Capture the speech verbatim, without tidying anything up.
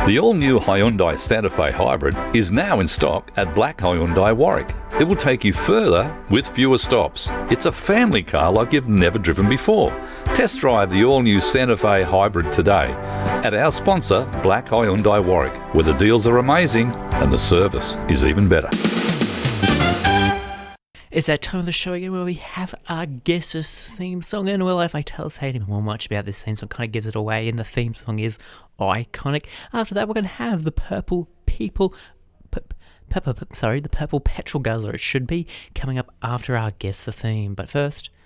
The all-new Hyundai Santa Fe Hybrid is now in stock at Black Hyundai Warwick. It will take you further with fewer stops. It's a family car like you've never driven before. Test drive the all-new Santa Fe Hybrid today at our sponsor, Black Hyundai Warwick, where the deals are amazing and the service is even better. It's that time of the show again where we have our guest's theme song, and well, if I tell us anything more much about this theme song, kind of gives it away, and the theme song is iconic. After that, we're going to have the Purple People, p- p- p- sorry, the Purple Petrol Guzzler, it should be, coming up after our Guess the Theme. But first,